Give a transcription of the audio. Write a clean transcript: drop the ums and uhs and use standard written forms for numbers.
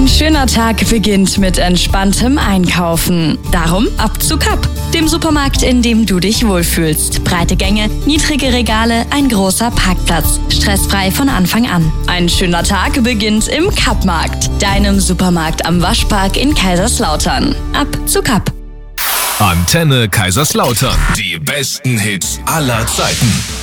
Ein schöner Tag beginnt mit entspanntem Einkaufen. Darum ab zu Kapp, dem Supermarkt, in dem du dich wohlfühlst. Breite Gänge, niedrige Regale, ein großer Parkplatz. Stressfrei von Anfang an. Ein schöner Tag beginnt im Kappmarkt, deinem Supermarkt am Waschpark in Kaiserslautern. Ab zu Kapp. Antenne Kaiserslautern. Die besten Hits aller Zeiten.